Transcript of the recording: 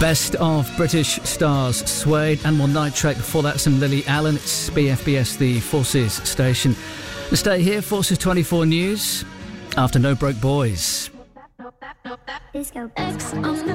Best of British stars, Suede, Animal Nitrate. Before that, some Lily Allen. It's BFBS, the Forces station. Stay here, Forces 24 News, after No Broke Boys.